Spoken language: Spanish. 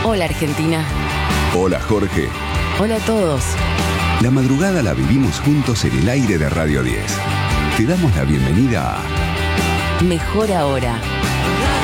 Hola Argentina. Hola Jorge. Hola a todos. La madrugada la vivimos juntos en el aire de Radio 10. Te damos la bienvenida a Mejor Ahora.